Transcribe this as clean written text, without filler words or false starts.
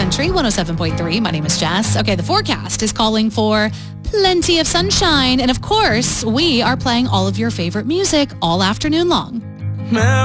Country 107.3. My name is Jess. Okay, the forecast is calling for plenty of sunshine. And of course, we are playing all of your favorite music all afternoon long.